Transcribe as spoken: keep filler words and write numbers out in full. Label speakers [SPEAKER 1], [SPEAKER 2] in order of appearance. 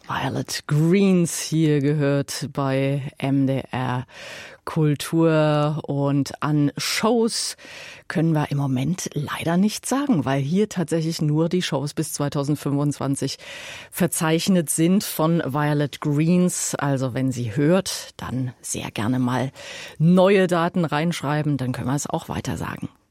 [SPEAKER 1] Violet Greens hier gehört bei M D R Kultur, und an Shows können wir im Moment leider nichts sagen, weil hier tatsächlich nur die Shows bis zweitausendfünfundzwanzig verzeichnet sind von Violet Greens. Also wenn sie hört, dann sehr gerne mal neue Daten reinschreiben, dann können wir es auch weiter sagen.